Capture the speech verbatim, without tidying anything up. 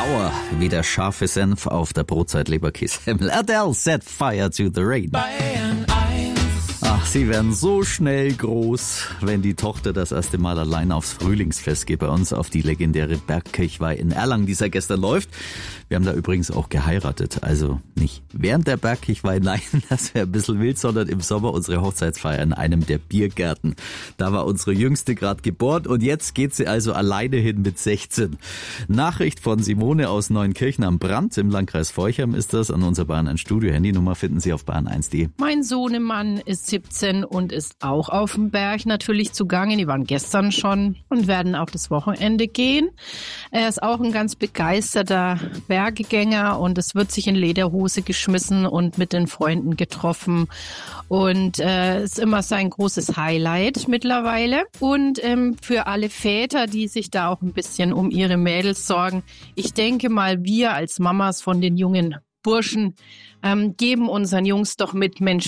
Sauer wie der scharfe Senf auf der Brotzeit Leberkässemmel. Adele set fire to the rain. Ach, sie werden so schnell groß, wenn die Tochter das erste Mal allein aufs Frühlingsfest geht bei uns auf die legendäre Bergkirchweih in Erlangen, die seit gestern läuft. Wir haben da übrigens auch geheiratet, also nicht während der Bergkirchweih, nein, das wäre ein bisschen wild, sondern im Sommer unsere Hochzeitsfeier in einem der Biergärten. Da war unsere Jüngste gerade geboren und jetzt geht sie also alleine hin mit sechzehn. Nachricht von Simone aus Neunkirchen am Brand im Landkreis Forchheim ist das, an unser Bayern eins Studio. Handynummer finden Sie auf bayern eins punkt de. Mein Sohnemann ist siebzehn und ist auch auf dem Berg natürlich zugange. Die waren gestern schon und werden auch das Wochenende gehen. Er ist auch ein ganz begeisterter Berggänger und es wird sich in Lederhose geschmissen und mit den Freunden getroffen. Und äh, ist immer sein großes Highlight mittlerweile. Und ähm, für alle Väter, die sich da auch ein bisschen um ihre Mädels sorgen, ich denke mal, wir als Mamas von den jungen Burschen ähm, geben unseren Jungs doch mit, Mensch,